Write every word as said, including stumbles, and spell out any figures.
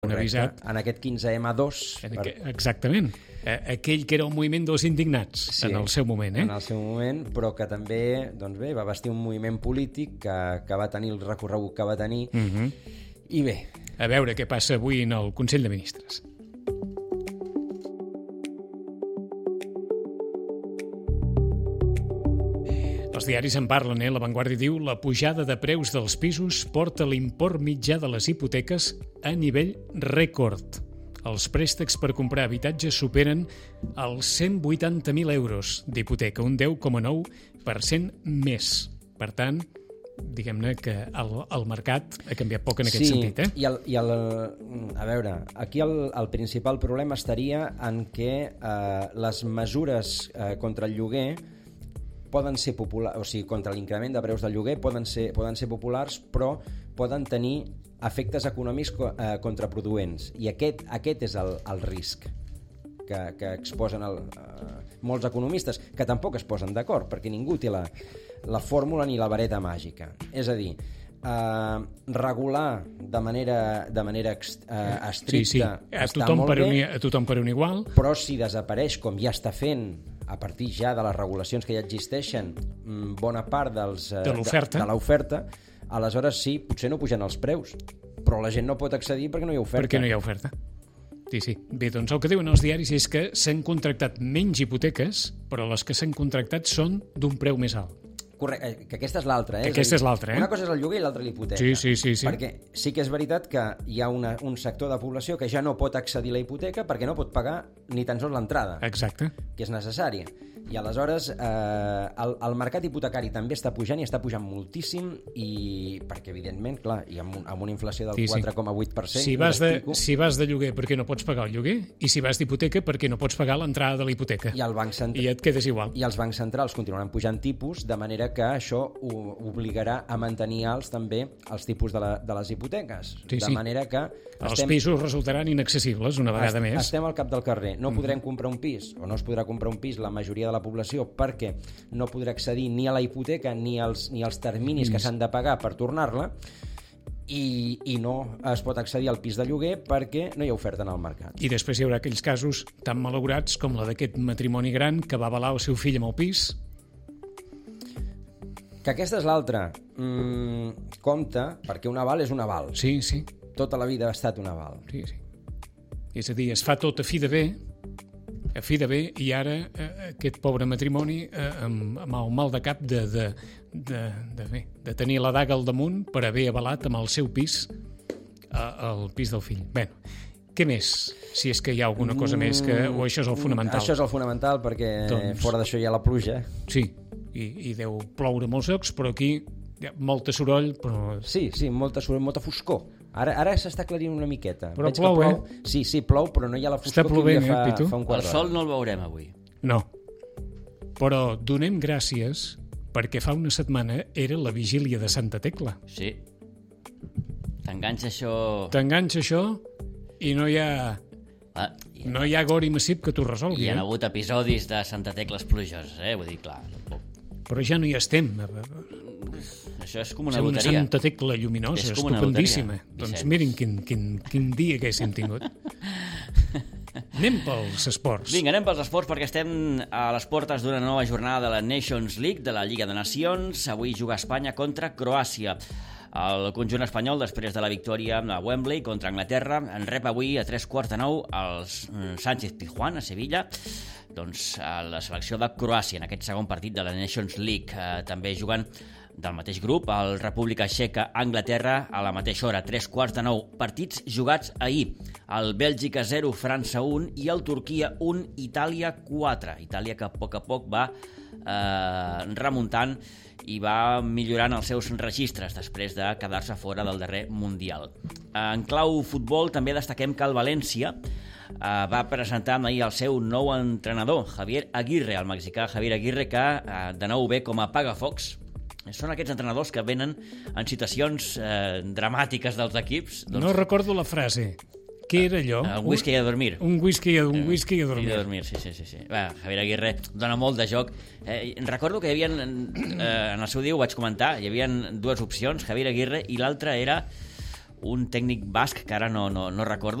avisat. En aquest quinze ema dos. Per... Exactament. Aquell que era el moviment dels indignats, sí, en el seu moment. Eh? En el seu moment, però que també doncs bé, va vestir un moviment polític que, que va tenir el recorregut que va tenir. Uh-huh. I bé. A veure què passa avui en el Consell de Ministres. Els diaris en parlen, eh? La Vanguardia diu la pujada de preus dels pisos porta l'import mitjà de les hipoteques a nivell rècord. Els préstecs per comprar habitatges superen els cent vuitanta mil euros d'hipoteca, un deu coma nou per cent més. Per tant, diguem-ne que el, el mercat ha canviat poc en aquest sí, sentit. Eh? I el, i el, a veure, aquí el, el principal problema estaria en què eh, les mesures eh, contra el lloguer poden ser populars, o sigui, contra l'increment de preus del lloguer poden ser, poden ser populars, però poden tenir efectes econòmics eh, contraproduents. I aquest, aquest és el, el risc que, que exposen el, eh, molts economistes, que tampoc es posen d'acord, perquè ningú té la, la fórmula ni la vareta màgica. És a dir, eh, regular de manera, de manera eh, estricta sí, sí. A està tothom molt per bé, un, a tothom per un igual, però si desapareix, com ja està fent a partir ja de les regulacions que ja existeixen, bona part dels, de l'oferta, de, de l'oferta, aleshores sí, potser no pugen els preus, però la gent no pot accedir perquè no hi ha oferta. Perquè no hi ha oferta. Sí, sí. Bé, doncs el que diuen els diaris és que s'han contractat menys hipoteques, però les que s'han contractat són d'un preu més alt. Correcte, que aquesta és l'altra. Eh? Que aquesta és l'altra, eh? Una cosa és el lloguer i l'altra l'hipoteca. Sí, sí, sí, sí. Perquè sí que és veritat que hi ha una, un sector de població que ja no pot accedir a la hipoteca perquè no pot pagar ni tan sols l'entrada. Exacte. Que és necessària. I aleshores eh, el, el mercat hipotecari també està pujant i està pujant moltíssim i perquè evidentment, clar, i amb, un, amb una inflació del sí, sí. quatre coma vuit per cent... Si vas, de, si vas de lloguer perquè no pots pagar el lloguer i si vas d'hipoteca perquè no pots pagar l'entrada de la hipoteca. I, el banc cent... I et quedes igual. I els bancs centrals continuaran pujant tipus, de manera que això obligarà a mantenir alts també els tipus de, la, de les hipoteques. Sí, de sí. manera que... Els estem... pisos resultaran inaccessibles una vegada est més. Estem al cap del carrer. No podrem mm. comprar un pis, o no es podrà comprar un pis la majoria de la població perquè no podrà accedir ni a la hipoteca ni als, ni als terminis mm. que s'han de pagar per tornar-la i, i no es pot accedir al pis de lloguer perquè no hi ha oferta en el mercat. I després hi haurà aquells casos tan malaurats com la d'aquest matrimoni gran que va avalar el seu fill amb el pis. Que aquesta és l'altra. Mm, compte, perquè un aval és un aval. Sí, sí. Tota la vida ha estat un aval. Sí, sí. És a dir, es fa tot a fi de bé, a fi de bé, i ara eh, aquest pobre matrimoni eh, amb, amb el mal de cap de, de, de, de, bé, de tenir la daga al damunt per haver avalat amb el seu pis eh, el pis del fill. Bé, què més? Si és que hi ha alguna cosa mm, més que... O això és el fonamental? Això és el fonamental perquè doncs, fora d'això hi ha la pluja. Sí, i, i deu ploure molts llocs, però aquí hi ha molta soroll, però... Sí, sí, molta soroll, molta foscor. Ara, ara s'està aclarint una miqueta. Però Veig plou, plou, eh? Sí, sí, plou, però no hi ha la foscor plovent, que hi havia fa, eh, fa un quart d'hora. El sol no el veurem avui. No. Però donem gràcies perquè fa una setmana era la vigília de Santa Tecla. Sí. T'enganxa això... T'enganxa això i no hi ha... Ah, ha... No hi ha gori massip que t'ho resolgui. Hi ha eh? hagut episodis de Santa Tecles plujoses, eh? Vull dir, clar... Però ja no hi estem. Això és com una és loteria. Una Santa Tecla lluminosa, estupendíssima. Doncs miren quin, quin, quin dia que haguéssim tingut. Anem pels esports. Vinga, anem pels esports perquè estem a les portes d'una nova jornada de la Nations League, de la Lliga de Nacions. Avui juga Espanya contra Croàcia. El conjunt espanyol, després de la victòria a Wembley contra Anglaterra, en rep avui a tres quarts de nou els Sánchez Pizjuán, a Sevilla, doncs a la selecció de Croàcia en aquest segon partit de la Nations League. Eh, també juguen del mateix grup el República Txeca Anglaterra a la mateixa hora, tres quarts de nou. Partits jugats ahir. El Bèlgica zero, França un i el Turquia un, Itàlia quatre. Itàlia que a poc a poc va eh, remuntant i va millorant els seus registres després de quedar-se fora del darrer Mundial. En clau futbol també destaquem que el València eh, va presentar ahir el seu nou entrenador, Javier Aguirre, el mexicà Javier Aguirre, que eh, de nou ve com a pagafocs. Són aquests entrenadors que venen en situacions eh, dramàtiques dels equips. Doncs... No recordo la frase. Què era allò? Un whisky i a dormir. Un whisky, un whisky i a dormir. I a dormir, sí, sí, sí. sí. Va, Javier Aguirre dona molt de joc. Eh, recordo que hi havia, eh, en el seu dia ho vaig comentar, hi havia dues opcions, Javier Aguirre, i l'altra era un tècnic basc que ara no, no, no recordo,